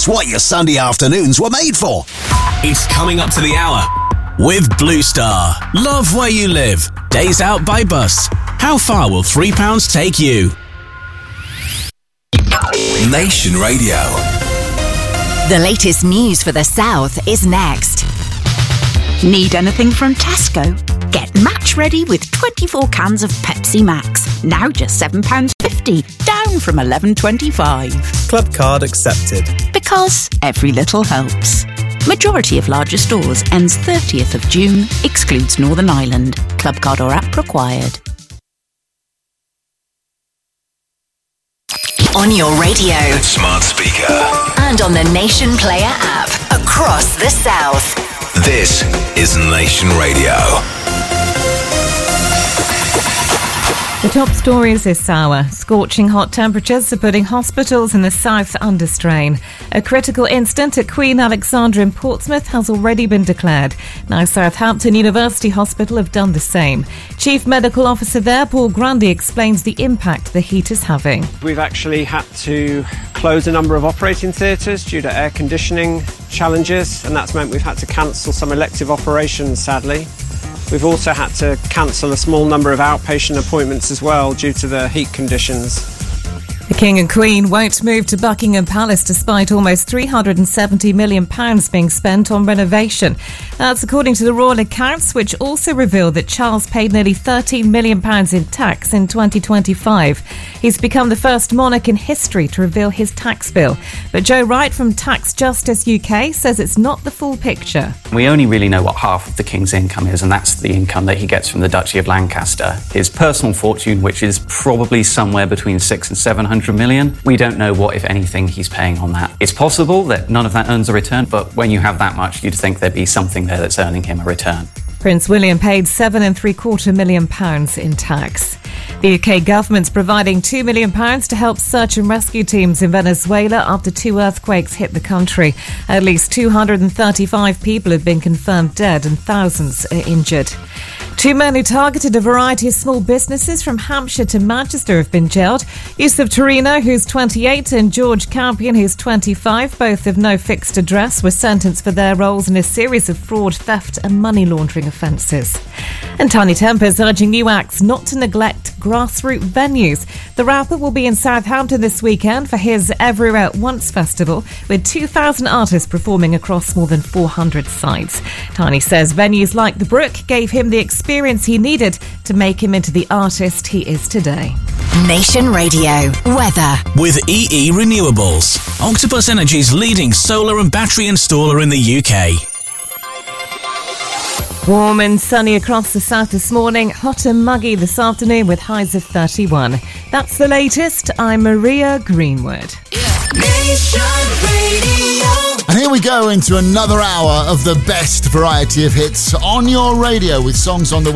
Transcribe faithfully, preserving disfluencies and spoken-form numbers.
It's what your Sunday afternoons were made for. It's coming up to the hour with Blue Star. Love where you live. Days out by bus. How far will three pounds take you? Nation Radio. The latest news for the South is next. Need anything from Tesco? Get match ready with twenty-four cans of Pepsi Max. Now just seven pounds fifty, down from eleven pounds twenty-five. Club card accepted. Because every little helps. Majority of larger stores ends thirtieth of June, excludes Northern Ireland. Club card or app required. On your radio, Smart speaker. and on the Nation Player app across the South. This is Nation Radio. The top stories this hour. Scorching hot temperatures are putting hospitals in the south under strain. A critical incident at Queen Alexandra in Portsmouth has already been declared. Now Southampton University Hospital have done the same. Chief Medical Officer there, Paul Grundy, explains the impact the heat is having. We've actually had to close a number of operating theatres due to air conditioning challenges, and that's meant we've had to cancel some elective operations, sadly. We've also had to cancel a small number of outpatient appointments as well due to the heat conditions. The King and Queen won't move to Buckingham Palace despite almost three hundred seventy million pounds being spent on renovation. That's according to the royal accounts, which also revealed that Charles paid nearly thirteen million pounds in tax in twenty twenty-five. He's become the first monarch in history to reveal his tax bill. But Joe Wright from Tax Justice U K says it's not the full picture. We only really know what half of the King's income is, and that's the income that he gets from the Duchy of Lancaster. His personal fortune, which is probably somewhere between six and seven hundred million. We don't know what, if anything, he's paying on that. It's possible that none of that earns a return, but when you have that much, you'd think there'd be something there that's earning him a return. Prince William paid seven and three quarter million pounds in tax. The U K government's providing two million pounds to help search and rescue teams in Venezuela after two earthquakes hit the country. At least two hundred thirty-five people have been confirmed dead and thousands are injured. Two men who targeted a variety of small businesses from Hampshire to Manchester have been jailed. Yusuf Torino, who's twenty-eight, and George Campion, who's twenty-five, both of no fixed address, were sentenced for their roles in a series of fraud, theft and money laundering offences. And Tiny Temper's urging new acts not to neglect grassroots venues. The rapper will be in Southampton this weekend for his Everywhere at Once festival, with two thousand artists performing across more than four hundred sites. Tiny says venues like the Brook gave him the experience he needed to make him into the artist he is today. Nation Radio weather with E E Renewables, Octopus Energy's leading solar and battery installer in the U K. Warm and sunny across the south this morning, hot and muggy this afternoon with highs of thirty-one. That's the latest. I'm Maria Greenwood. Nation Radio. And here we go into another hour of the best variety of hits on your radio with songs on the